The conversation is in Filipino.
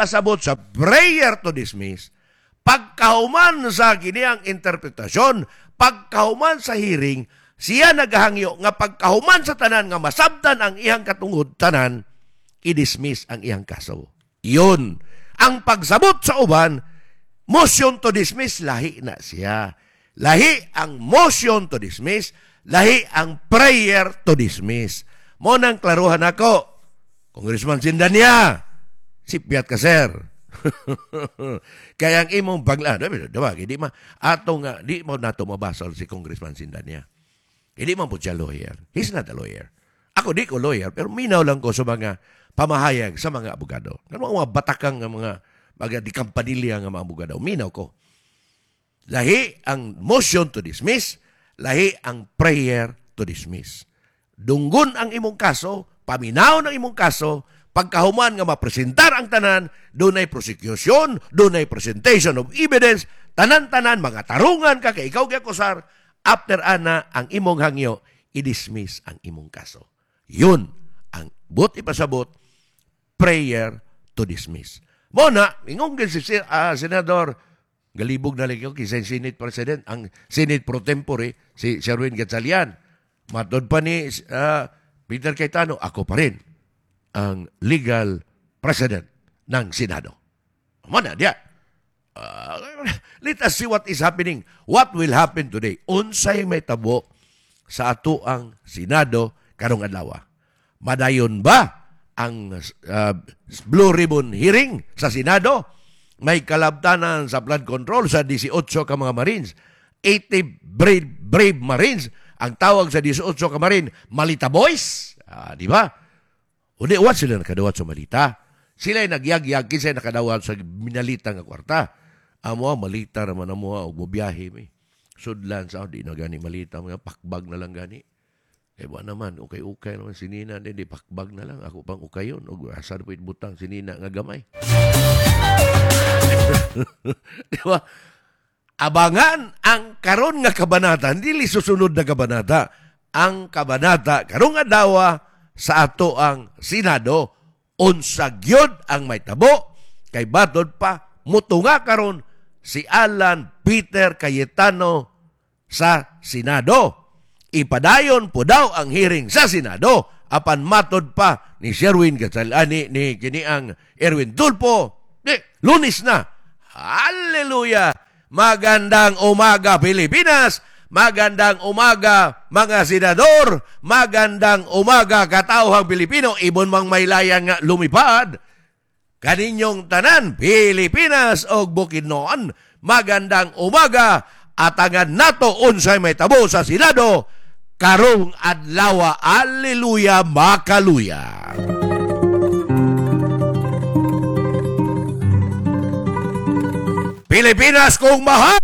pasabot sa prayer to dismiss, pagkahuman sa kiniyang interpretasyon, pagkahuman sa hearing, siya naghangyo nga pagkahuman sa tanan nga masabtan ang iyang katungod tanan, i-dismiss ang iyang kaso. Yun. Ang pagsabot sa uban, motion to dismiss, lahi na siya. Lahi ang motion to dismiss, lahi ang prayer to dismiss. Mo nang klaruhan ako, Congressman Sindania, sipyat ka, sir. Kaya ang imong bagla, diba, hindi mo nato mabasol si Congressman Sindania. Hindi mo po siya lawyer. He's not a lawyer. Ako di ko lawyer, pero minaw lang ko sa mga pamahayag sa mga abogado. Mga batakang mga di kampanilya nga mga abogado. Minaw ko. Lahi ang motion to dismiss, lahi ang prayer to dismiss. Dunggon ang imong kaso, paminaw ng imong kaso, pagkahuman nga mapresentar ang tanan, doon ay prosecution, doon ay presentation of evidence, tanan-tanan, mga tarungan ka, kay ikaw kakusar, after ana, ang imong hangyo, i-dismiss ang imong kaso. Yun ang but ipasabot, prayer to dismiss. Muna, ingong si Senador, galibog na lang yung kisay Senate President, ang Senate Pro Tempore, si Sherwin Gatchalian. Matod pa ni Peter Cayetano, ako pa rin ang legal president ng Senado. Muna, diya. Let us see what is happening. What will happen today? Unsay may tabo sa ato ang Senado karong adlaw. Madayon ba ang Blue Ribbon hearing sa Senado? May kalabtanan sa flood control sa 18 ka mga Marines. 80 brave Marines. Ang tawag sa 18 ka Marine, Malita Boys. Di ba? Udi, what sila nakadawat sa Malita? Sila ay nagyag-yag, kisay nakadawat sa minalita nga kwarta. Amo, Malita naman amo, o bubiyahe. Sudlan sa, di na gani Malita, mga pakbag na lang gani. Eh, ba naman, ukay-ukay naman, sinina, di pakbag na lang. Ako pang ukayon, o asar po itbutang, sinina nga gamay. Di ba? Abangan ang karon nga kabanata, hindi susunod na kabanata. Ang kabanata, karong adlaw sa ato ang Senado, unsa gyud ang may tabo, kay batod pa, mutunga karon si Alan Peter Cayetano sa Senado. Ipadayon po daw ang hearing sa Senado, apan matod pa ni Sherwin Gatchalian, ni kiniang Erwin Tulfo, Lunes na. Hallelujah! Magandang umaga, Pilipinas! Magandang umaga, mga senador! Magandang umaga, katauhang Pilipino! Ibon mang may layang lumipad. Kaninyong tanan, Pilipinas o Bukidnon, magandang umaga! Atangan nato unsay may tabo sa Senado, karong adlaw. Alleluia, makaluya! Pilipinas kong mahal!